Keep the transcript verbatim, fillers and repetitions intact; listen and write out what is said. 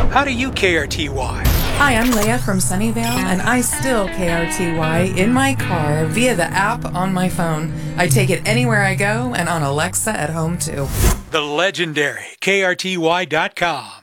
How do you K R T Y? Hi, I'm Leia from Sunnyvale, and I still K R T Y in my car via the app on my phone. I take it anywhere I go and on Alexa at home, too. The legendary K R T Y dot com.